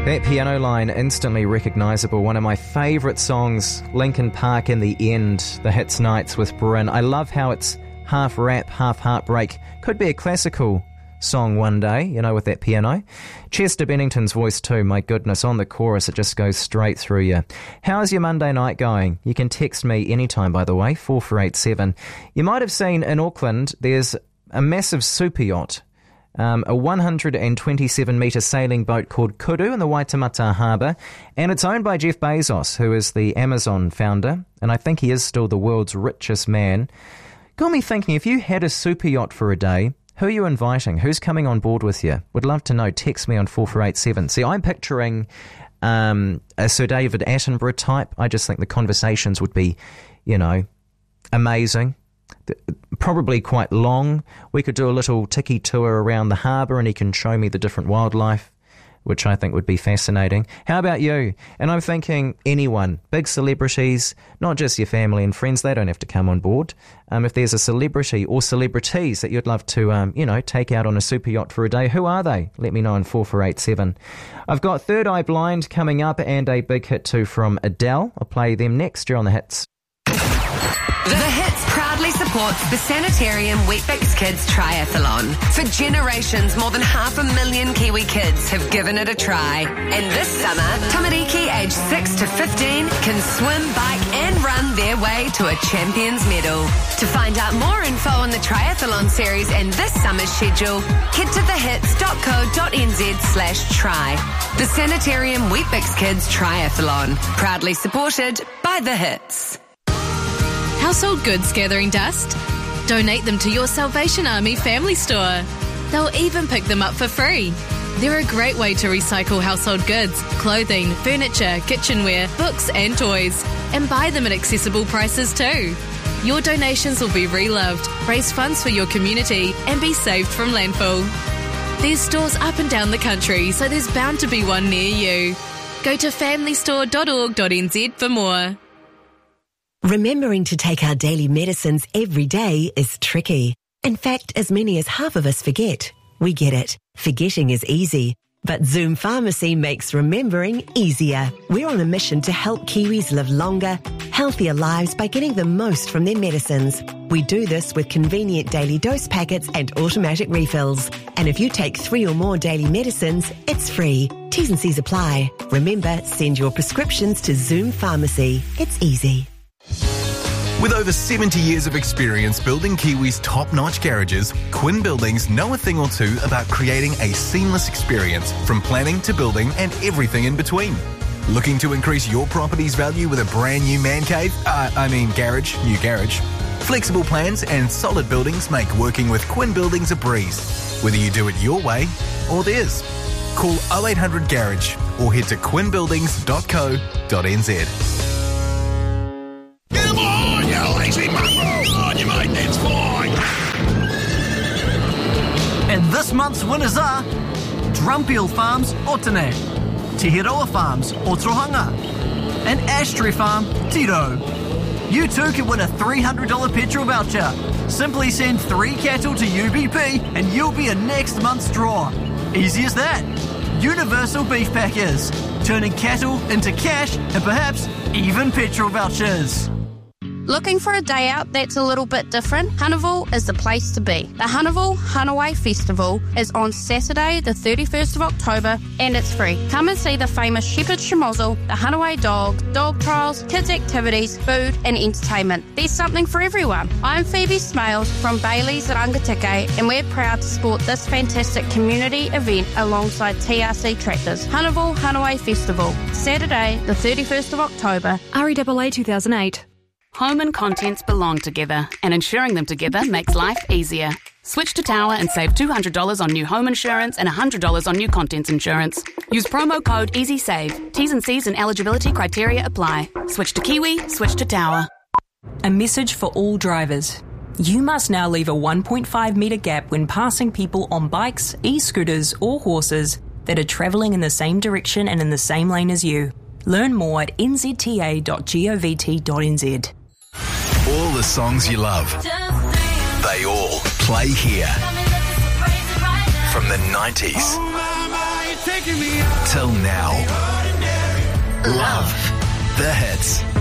That piano line, instantly recognisable. One of my favourite songs, Linkin Park in the End, the hits nights with Bryn. I love how it's half rap, half heartbreak. Could be a classical song one day, you know, with that piano. Chester Bennington's voice too, my goodness, on the chorus, it just goes straight through you. How's your Monday night going? You can text me anytime, by the way, 4487. You might have seen in Auckland, there's a massive super yacht. A 127-metre sailing boat called Kudu in the Waitemata Harbour, and it's owned by Jeff Bezos, who is the Amazon founder, and I think he is still the world's richest man. Got me thinking, if you had a super yacht for a day, who are you inviting? Who's coming on board with you? Would love to know. Text me on 4487. See, I'm picturing a Sir David Attenborough type. I just think the conversations would be, you know, amazing. Probably quite long. We could do a little tiki tour around the harbour and he can show me the different wildlife, which I think would be fascinating. How about you? And I'm thinking anyone, big celebrities, not just your family and friends, they don't have to come on board. If there's a celebrity or celebrities that you'd love to, take out on a super yacht for a day, who are they? Let me know on 4487. I've got Third Eye Blind coming up and a big hit too from Adele. I'll play them next year on The Hits. The Hits proudly supports the Sanitarium Weet-Bix Kids Triathlon. For generations, more than 500,000 Kiwi kids have given it a try. And this summer, tamariki aged 6 to 15 can swim, bike and run their way to a champion's medal. To find out more info on the triathlon series and this summer's schedule, head to thehits.co.nz/try. The Sanitarium Weet-Bix Kids Triathlon, proudly supported by The Hits. Household goods gathering dust? Donate them to your Salvation Army family store. They'll even pick them up for free. They're a great way to recycle household goods, clothing, furniture, kitchenware, books and toys, and buy them at accessible prices too. Your donations will be reloved, raise funds for your community, and be saved from landfill. There's stores up and down the country, so there's bound to be one near you. Go to familystore.org.nz for more. Remembering to take our daily medicines every day is tricky. In fact, as many as half of us forget. We get it. Forgetting is easy. But Zoom Pharmacy makes remembering easier. We're on a mission to help Kiwis live longer, healthier lives by getting the most from their medicines. We do this with convenient daily dose packets and automatic refills. And if you take 3 or more daily medicines, it's free. T's and C's apply. Remember, send your prescriptions to Zoom Pharmacy. It's easy. With over 70 years of experience building Kiwi's top-notch garages, Quinn Buildings know a thing or two about creating a seamless experience from planning to building and everything in between. Looking to increase your property's value with a brand new man cave? New garage. Flexible plans and solid buildings make working with Quinn Buildings a breeze, whether you do it your way or theirs. Call 0800 Garage or head to quinnbuildings.co.nz. Come on, you lazy mongrel! On you, mate, that's fine! And this month's winners are Drumpeel Farms, Otene, Te Hiroa Farms, Otorohanga, and Ashtray Farm, Tiro. You too can win a $300 petrol voucher. Simply send 3 cattle to UBP and you'll be in next month's draw. Easy as that. Universal Beef Packers, turning cattle into cash and perhaps even petrol vouchers. Looking for a day out that's a little bit different? Hanaville is the place to be. The Hanaville Hanaway Festival is on Saturday the 31st of October and it's free. Come and see the famous Shepherd Schmozzle, the Hanaway dog trials, kids activities, food and entertainment. There's something for everyone. I'm Phoebe Smales from Bailey's at Rangitikei and we're proud to support this fantastic community event alongside TRC Tractors. Hanaville Hanaway Festival, Saturday the 31st of October. REAA 2008. Home and contents belong together, and insuring them together makes life easier. Switch to Tower and save $200 on new home insurance and $100 on new contents insurance. Use promo code EasySave. T's and C's and eligibility criteria apply. Switch to Kiwi, switch to Tower. A message for all drivers. You must now leave a 1.5 metre gap when passing people on bikes, e-scooters or horses that are travelling in the same direction and in the same lane as you. Learn more at nzta.govt.nz. All the songs you love, they all play here. From the 90s taking me out. Till now. Love the hits.